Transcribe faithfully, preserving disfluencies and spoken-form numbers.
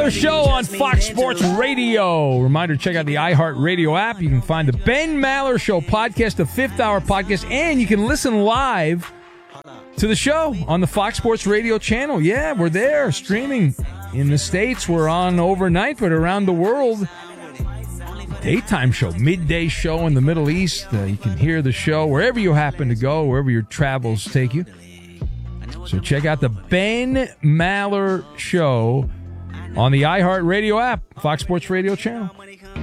Maller Show on Fox Sports Radio. Reminder, check out the iHeartRadio app. You can find the Ben Maller Show podcast, the fifth hour podcast, and you can listen live to the show on the Fox Sports Radio channel. Yeah, we're there streaming in the States. We're on overnight, but around the world, daytime show, midday show in the Middle East. Uh, you can hear the show wherever you happen to go, wherever your travels take you. So check out the Ben Maller Show on the iHeartRadio app, Fox Sports Radio channel.